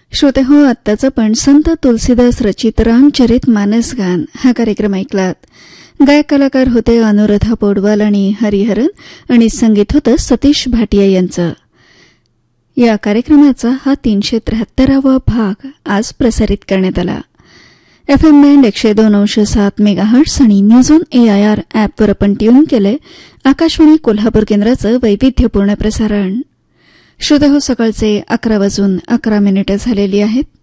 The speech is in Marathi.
श्रोते हो, आत्ताच आपण संत तुलसीदास रचित रामचरित मानस गान हा कार्यक्रम ऐकलात. गायक कलाकार होते अनुराधा पौडवाल आणि हरिहरन आणि संगीत होतं सतीश भाटिया यांचं. या कार्यक्रमाचा हा 373वा भाग आज प्रसारित करण्यात आला. FM बँड 102.7 मेगाहर्ट्झ आणि न्यूज ऑन AIR ॲपवर आपण ट्यून केले आकाशवाणी कोल्हापूर केंद्राचं वैविध्यपूर्ण प्रसारण. श्रोते हो, सकाळचे 11:11 झालेली आहेत.